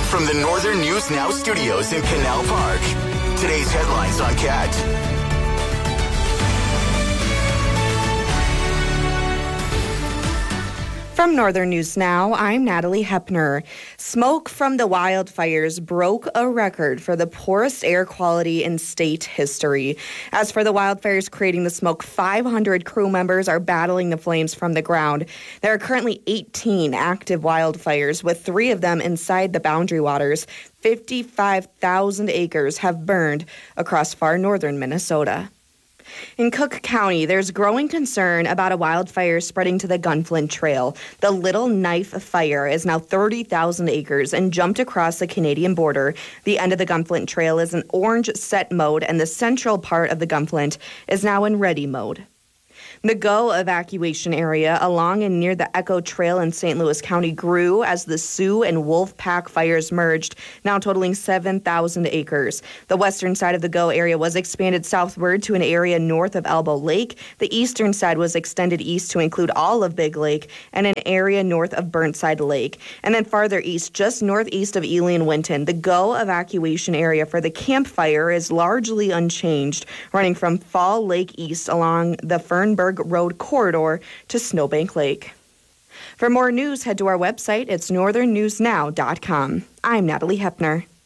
From the Northern News Now studios in Canal Park, today's headlines on CAT. From Northern News Now, I'm Natalie Hepner. Smoke from the wildfires broke a record for the poorest air quality in state history. As for the wildfires creating the smoke, 500 crew members are battling the flames from the ground. There are currently 18 active wildfires, with 3 of them inside the boundary waters. 55,000 acres have burned across far northern Minnesota. In Cook County, there's growing concern about a wildfire spreading to the Gunflint Trail. The Little Knife Fire is now 30,000 acres and jumped across the Canadian border. The end of the Gunflint Trail is in orange set mode, and the central part of the Gunflint is now in ready mode. The GO evacuation area along and near the Echo Trail in St. Louis County grew as the Sioux and Wolf Pack fires merged, now totaling 7,000 acres. The western side of the GO area was expanded southward to an area north of Elbow Lake. The eastern side was extended east to include all of Big Lake and an area north of Burnside Lake. And then farther east, just northeast of Ely and Winton, the GO evacuation area for the Camp Fire is largely unchanged, running from Fall Lake east along the Fernburg Road corridor to Snowbank Lake. For more news, head to our website. It's northernnewsnow.com. I'm Natalie Hepner.